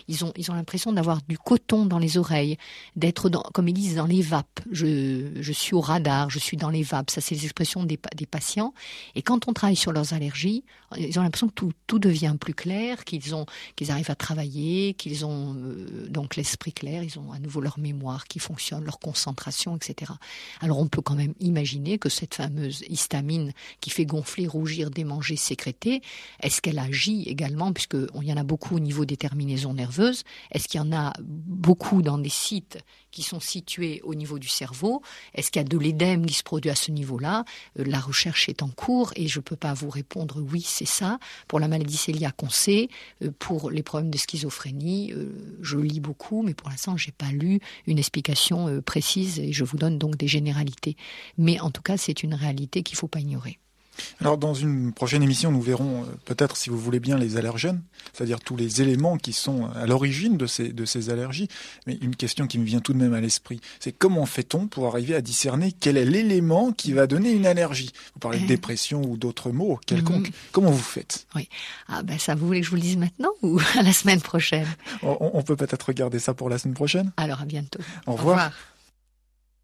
ils ont l'impression d'avoir du coton dans les oreilles, d'être comme ils disent, dans les vapes. Je suis au radar, je suis dans les vapes. Ça, c'est les expressions des patients. Et quand on travaille sur leurs allergies, ils ont l'impression que tout devient plus clair, qu'ils arrivent à travailler, qu'ils ont donc l'esprit clair, ils ont à nouveau leur mémoire qui fonctionne, leur concentration, etc. Alors on peut quand même imaginer que cette fameuse histamine qui fait gonfler, rougir, démanger, sécréter, est-ce qu'elle agit également, puisqu'il y en a beaucoup au niveau des terminaisons nerveuses, est-ce qu'il y en a beaucoup dans des sites qui sont situés au niveau du cerveau? Est-ce qu'il y a de l'édème qui se produit à ce niveau-là? La recherche est en cours et je ne peux pas vous répondre oui, c'est ça. Pour la maladie cœliaque, on sait. Pour les problèmes de schizophrénie, je lis beaucoup, mais pour l'instant, je n'ai pas lu une explication précise et je vous donne donc des généralités. Mais en tout cas, c'est une réalité qu'il ne faut pas ignorer. Alors dans une prochaine émission, nous verrons peut-être, si vous voulez bien, les allergènes, c'est-à-dire tous les éléments qui sont à l'origine de ces allergies. Mais une question qui me vient tout de même à l'esprit, c'est comment fait-on pour arriver à discerner quel est l'élément qui va donner une allergie? Vous parlez de dépression ou d'autres mots quelconques. Comment vous faites? Oui. Ça, vous voulez que je vous le dise maintenant ou à la semaine prochaine? On peut peut-être regarder ça pour la semaine prochaine. Alors à bientôt. Au revoir.